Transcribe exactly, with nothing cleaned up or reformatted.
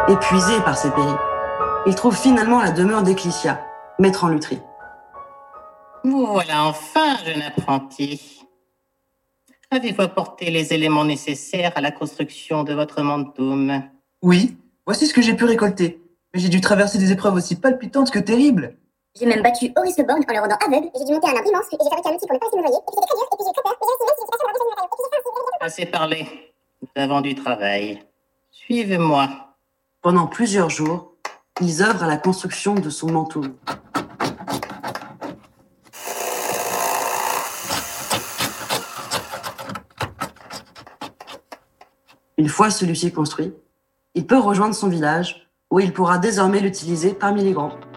Épuisé par ses périples, il trouve finalement la demeure d'Eclicia, maître en lutherie. Vous voilà enfin, jeune apprenti. Avez-vous apporté les éléments nécessaires à la construction de votre mantoum? Oui, voici ce que j'ai pu récolter. Mais j'ai dû traverser des épreuves aussi palpitantes que terribles. J'ai même battu Horace Le Borgne en le rendant aveugle. J'ai dû monter un arbre immense. J'ai fabriqué un outil pour ne pas laisser me noyer. Et puis c'était très dur. Et puis j'ai eu très peur. Mais j'ai réussi, même si j'ai pas fait la prochaine bataille. Assez parlé. Nous avons du travail. Suivez-moi. Pendant plusieurs jours, ils œuvrent à la construction de son mantoum. Une fois celui-ci construit, il peut rejoindre son village, où il pourra désormais l'utiliser parmi les grands.